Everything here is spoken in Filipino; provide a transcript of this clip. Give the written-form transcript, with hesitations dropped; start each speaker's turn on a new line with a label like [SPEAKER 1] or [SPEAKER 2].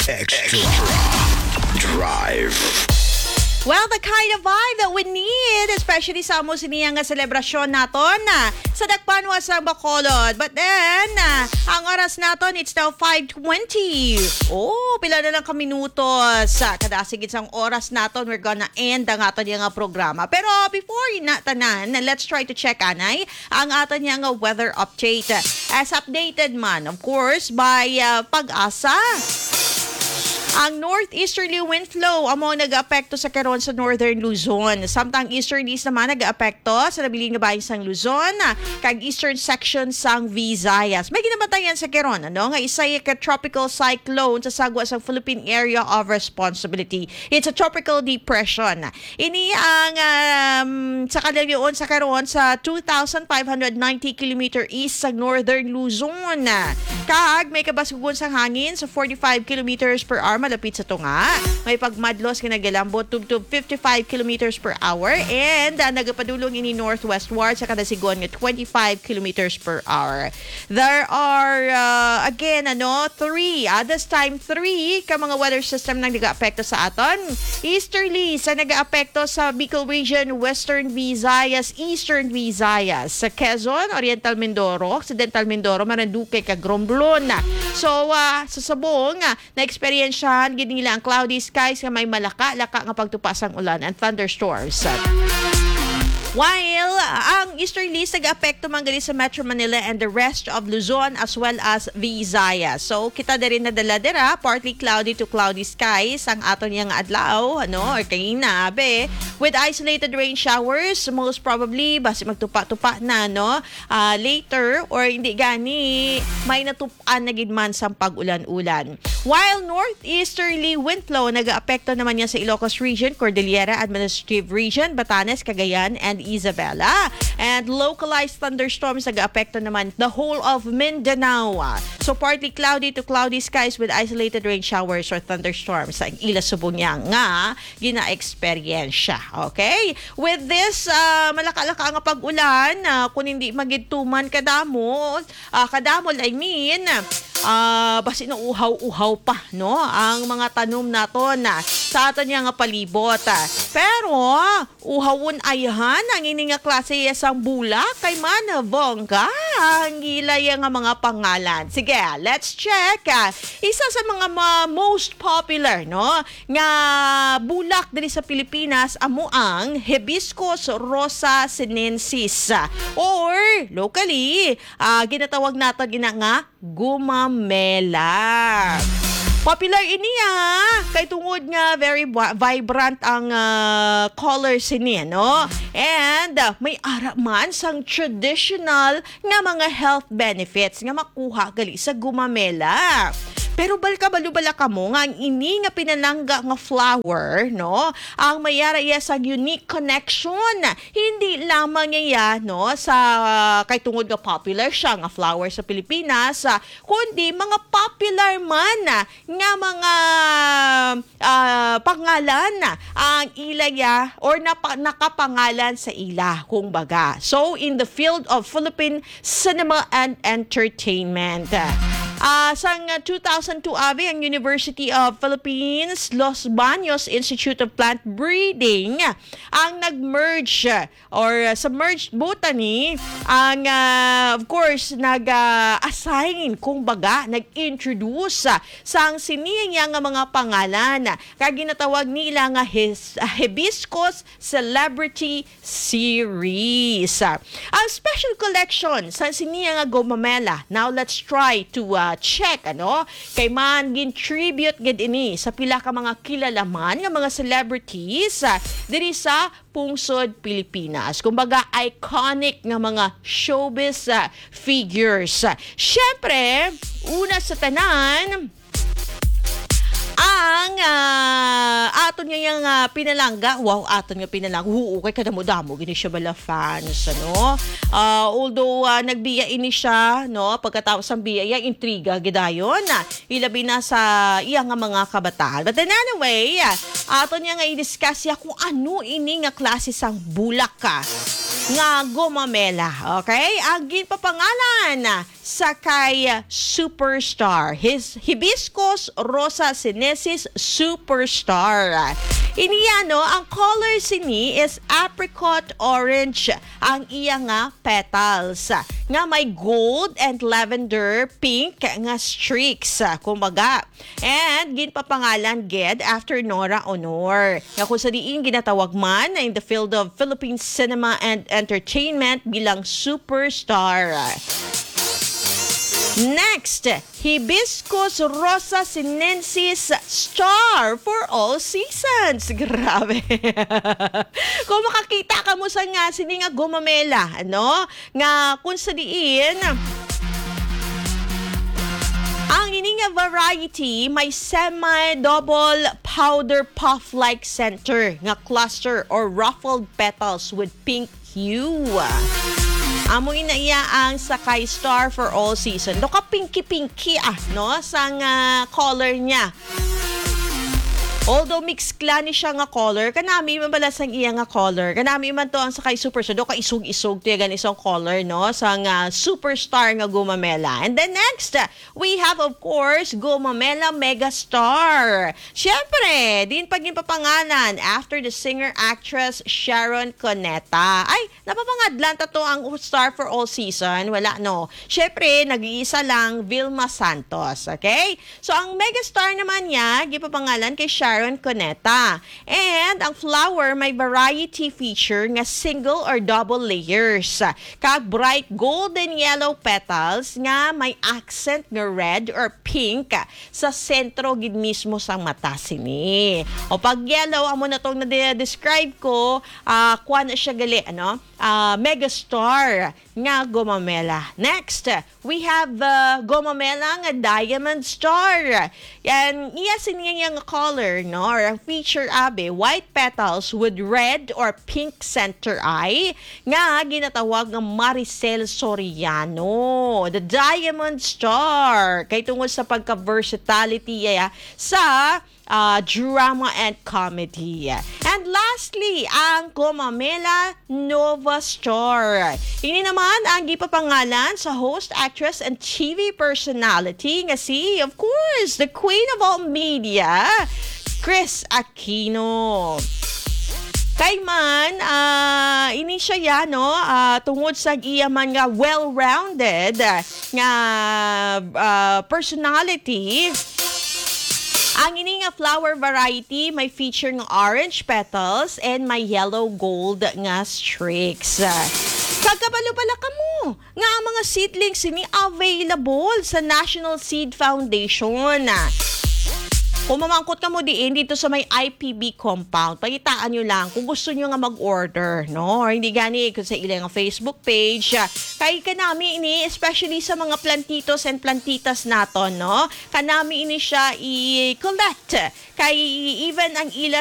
[SPEAKER 1] Extra Drive.
[SPEAKER 2] Well, the kind of vibe that we need, especially sa amo siniyang selebrasyon naton sa Dakpanwa sa Bacolod. But then, ang oras naton, it's now 5:20. Oh, pila na lang ka minutos. Kada sigit sang oras naton, we're gonna end ang aton yung programa. Pero before tanan, let's try to check, anay, ang aton yung weather update. As updated man, of course, by Pag-asa. Ang northeasterly wind flow amo nag-aapekto sa karon sa northern Luzon. Samtang easterlies naman nag-aapekto sa nabiling nga bahin sang Luzon kag eastern section sang Visayas. May ginabatayan sa karon nga isay ka tropical cyclone sa sagwa sa Philippine Area of Responsibility. It's a tropical depression. Ini ang sa kadagyoon sa karon sa 2,590 km east sa northern Luzon. Kag may kabasugon sang hangin sa 45 km per hour malapit sa tunga. May pagmadlos nga nagalambot tubtub 55 kilometers per hour and nagapadulong ini northwestward sa kadasigon nga 25 kilometers per hour. There are again this time three ka mga weather system nang nagaapekto sa aton. Easterly sa nagaapekto sa Bicol region, Western Visayas, Eastern Visayas, sa Quezon, Oriental Mindoro, Occidental Mindoro, Marinduque, kag Romblon. So sa Sabong na-experience gid nila ang cloudy skies nga may malaka-laka nga pagtupas ang ulan and thunderstorms. While ang easterlies nag-apekto man gali sa Metro Manila and the rest of Luzon as well as Visayas. So kita din na dala partly cloudy to cloudy skies ang aton yang adlaw or kanina with isolated rain showers most probably basi magtupa-tupa na later or hindi gani may natupan na gid man sang pag-ulan-ulan. While northeasterly wind flow nag-aapekto naman niya sa Ilocos region, Cordillera Administrative Region, Batanes, Cagayan and Isabela. And localized thunderstorms nag-aapekto naman the whole of Mindanao. So partly cloudy to cloudy skies with isolated rain showers or thunderstorms sa Ila Subunya nga gina-experiensya. Okay? With this malaka-laka nga pag-ulan kung hindi magituman kadamol basi na uhaw-uhaw pa ang mga tanom naton sa aton nga palibot. Pero uhawon ayahan ang ini nga klase sang bulak kay manabongga ang gilay nga mga pangalan. Sige, let's check. Isa sa mga most popular nga bulak diri sa Pilipinas amo ang Hibiscus rosa sinensis or locally ginatawag nato nga gumamela. Popular iniya kay tungod nga very vibrant ang colors ini and may ara man sang traditional nga mga health benefits nga makuha gali sa gumamela. Pero balubala ka mo nga ang ini nga pinalangga nga flower ang mayara iya sa unique connection hindi lamang niya sa kay tungod nga popular siya nga flower sa Pilipinas kundi mga popular man nga mga pangalan ang ilaya or nakapangalan sa ila kung baga. So in the field of Philippine cinema and entertainment. Sang 2002 ang University of Philippines Los Baños Institute of Plant Breeding ang nag-merge or submerged botany ang of course nag-assign kung baga nag-introduce sang siniya nga mga pangalan kag ginatawag nila nga Hibiscus Celebrity Series. Ang special collection sang siniya nga gumamela. Now let's try to check kay man gin tribute gid ini sa pila ka mga kilalaman nga mga celebrities diri sa pungsod Pilipinas. Kumbaga iconic nga mga showbiz figures. Syempre, una sa tanan ang aton nga yung pinalangga. Wow, aton nga pinalangga. Kay kadamo-damo gini siya bala fans, although nagbiya ini siya, pagkatapos ang biya, intriga gidayon. Ilabi na sa iya nga mga kabataan. But then anyway, aton nga i-discuss kung ano ini nga klase sang bulak ka. nga gumamela. Okay? Ang ginpapangalan sa kay Superstar. Hibiscus rosa sinensis Superstar. Iniya, ang color sini is apricot orange ang iya nga petals. Nga may gold and lavender pink nga streaks. Kumbaga. And ginpapangalan ged after Nora Honor. Nga kung sa diin ginatawag man in the field of Philippine cinema and entertainment bilang superstar. Next, Hibiscus rosa sinensis star for all seasons. Grabe. Kung makakita ka mo sa nga sini nga gumamela, nga kung sa diin ang ini nga variety may semi-double powder puff-like center nga cluster or ruffled petals with pink hue. Amoy na iya ang Sakay Star for all season. Doka pinky-pinky sa nga color niya. Although mixed ni siya nga color, kanami mabalas ang iya nga color. Kanami man to ang Sakay Superstar. Doka isug-isug to yung isang color, sa nga Superstar nga gumamela. And then next, we have of course Gumamela Megastar. Siyempre, din paging papangalan after the singer-actress Sharon Cuneta. Ay, napapangadlan to ang star for all season. Wala, no. Siyempre, nag-iisa lang Vilma Santos. Okay? So, ang Megastar naman niya, gipapangalan kay Sharon Cuneta. And ang flower may variety feature nga single or double layers. Kag bright golden yellow petals nga may accent nga red or pink sa sentro gid mismo sa mata sini. O pag yellow amo na tong na-describe ko, kuha na siya gali Megastar nga gumamela. Next, we have the gumamela nga Diamond Star. Yan, iya siniya nga color, or ang feature white petals with red or pink center eye nga ginatawag nga Maricel Soriano. The Diamond Star. Kay tungod sa pagka-versatility sa drama and comedy. And lastly, ang Gumamela Nova Star. Ini naman ang gipapangalan sa host, actress, and TV personality nga si, of course, the queen of all media, Kris Aquino. Kay man, ini siya tungod sa iya man nga well-rounded nga personality. Ang ini nga flower variety may feature ng orange petals and may yellow gold nga streaks. Kagabalo pala ka mo nga ang mga seedlings ini available sa National Seed Foundation. Kung mamangkot ka mo dito sa may IPB compound, pagitaan nyo lang kung gusto nyo nga mag-order, or hindi gani kung sa ilang Facebook page. Kay kanami ini, especially sa mga plantitos and plantitas naton, kanami ini siya i-collect. Kay even ang ila